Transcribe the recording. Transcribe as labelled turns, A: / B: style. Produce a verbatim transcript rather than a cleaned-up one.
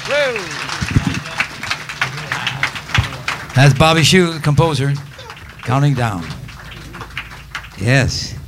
A: That's Bobby Shew, the composer, counting down. Yes.